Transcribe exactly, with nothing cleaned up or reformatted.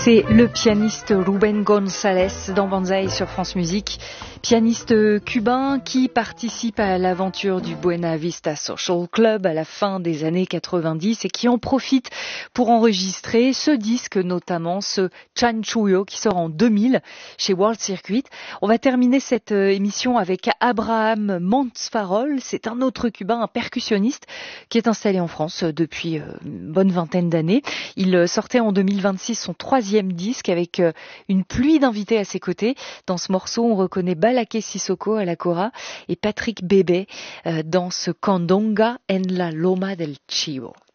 C'est le pianiste Rubén González dans Banzai sur France Musique, pianiste cubain qui participe à l'aventure du Buena Vista Social Club à la fin des années quatre-vingt-dix et qui en profite pour enregistrer ce disque, notamment ce Chanchullo qui sort en deux mille chez World Circuit. On va terminer cette émission avec Abraham Mansfarol. C'est un autre cubain, un percussionniste qui est installé en France depuis une bonne vingtaine d'années. Il sortait en deux mille vingt-six son troisième disque avec une pluie d'invités à ses côtés. Dans ce morceau, on reconnaît Balaké Sissoko à la kora et Patrick Bébé dans ce Candonga en la Loma del Chivo.